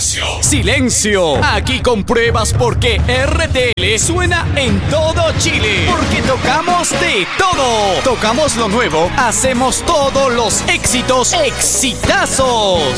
Silencio. Aquí compruebas por qué RTL suena en todo Chile. Porque tocamos de todo. Tocamos lo nuevo. Hacemos todos los éxitos exitazos.